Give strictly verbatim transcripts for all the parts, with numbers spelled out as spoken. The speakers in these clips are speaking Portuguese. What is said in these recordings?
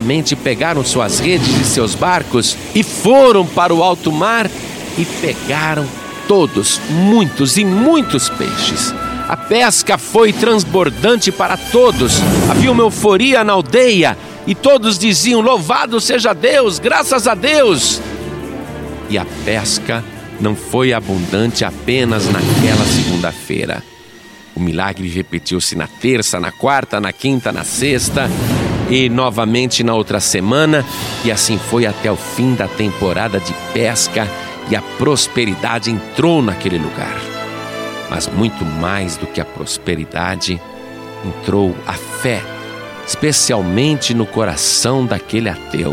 imediatamente pegaram suas redes e seus barcos e foram para o alto mar e pegaram todos, muitos e muitos peixes. A pesca foi transbordante para todos. Havia uma euforia na aldeia e todos diziam: louvado seja Deus, graças a Deus. E a pesca não foi abundante apenas naquela segunda-feira. O milagre repetiu-se na terça, na quarta, na quinta, na sexta e novamente na outra semana. E assim foi até o fim da temporada de pesca e a prosperidade entrou naquele lugar. Mas muito mais do que a prosperidade, entrou a fé, especialmente no coração daquele ateu,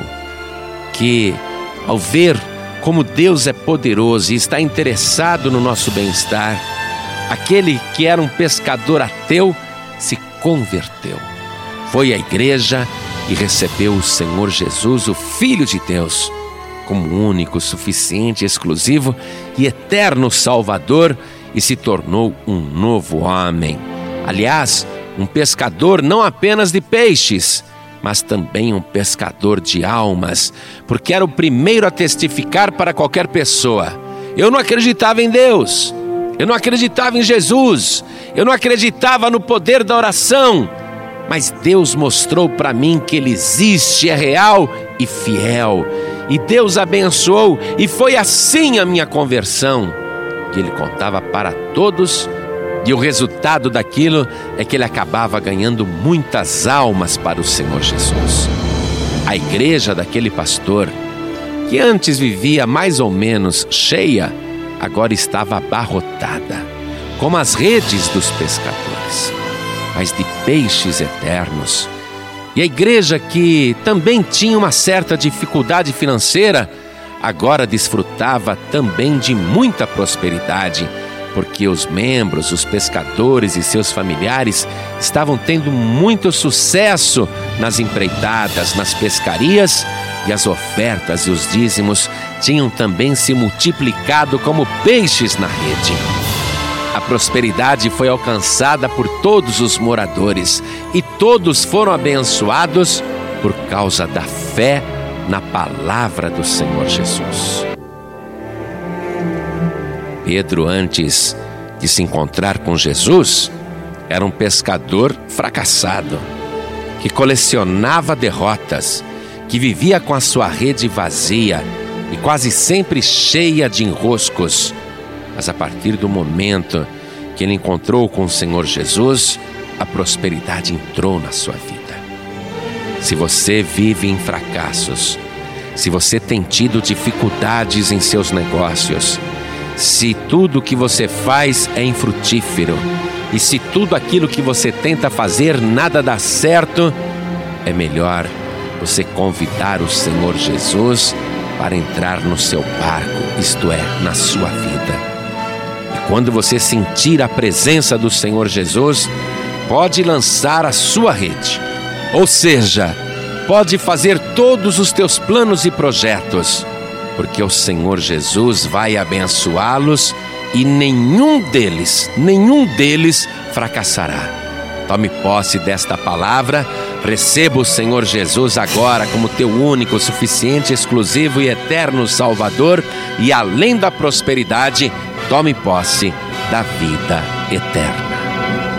que ao ver como Deus é poderoso e está interessado no nosso bem-estar, aquele que era um pescador ateu se converteu. Foi à igreja e recebeu o Senhor Jesus, o Filho de Deus, como único, suficiente, exclusivo e eterno Salvador, e se tornou um novo homem. Aliás, um pescador não apenas de peixes, mas também um pescador de almas, porque era o primeiro a testificar para qualquer pessoa: eu não acreditava em Deus, eu não acreditava em Jesus, eu não acreditava no poder da oração, mas Deus mostrou para mim que Ele existe, é real e fiel, e Deus abençoou, e foi assim a minha conversão, que ele contava para todos, e o resultado daquilo é que ele acabava ganhando muitas almas para o Senhor Jesus. A igreja daquele pastor, que antes vivia mais ou menos cheia, agora estava abarrotada, como as redes dos pescadores, mas de peixes eternos. E a igreja, que também tinha uma certa dificuldade financeira, agora desfrutava também de muita prosperidade, porque os membros, os pescadores e seus familiares estavam tendo muito sucesso nas empreitadas, nas pescarias, e as ofertas e os dízimos tinham também se multiplicado como peixes na rede. A prosperidade foi alcançada por todos os moradores, e todos foram abençoados por causa da fé na palavra do Senhor Jesus. Pedro, antes de se encontrar com Jesus, era um pescador fracassado, que colecionava derrotas, que vivia com a sua rede vazia e quase sempre cheia de enroscos. Mas a partir do momento que ele encontrou com o Senhor Jesus, a prosperidade entrou na sua vida. Se você vive em fracassos, se você tem tido dificuldades em seus negócios, se tudo que você faz é infrutífero, e se tudo aquilo que você tenta fazer nada dá certo, é melhor você convidar o Senhor Jesus para entrar no seu barco, isto é, na sua vida. E quando você sentir a presença do Senhor Jesus, pode lançar a sua rede, ou seja, pode fazer todos os teus planos e projetos, porque o Senhor Jesus vai abençoá-los e nenhum deles, nenhum deles fracassará. Tome posse desta palavra, receba o Senhor Jesus agora como teu único, suficiente, exclusivo e eterno Salvador, e além da prosperidade, tome posse da vida eterna.